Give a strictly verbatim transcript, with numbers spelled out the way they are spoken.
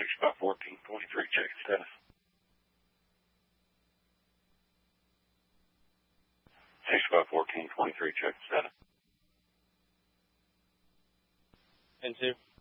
sixty-five fourteen twenty-three, check status. sixty-five fourteen twenty-three, check status. And two.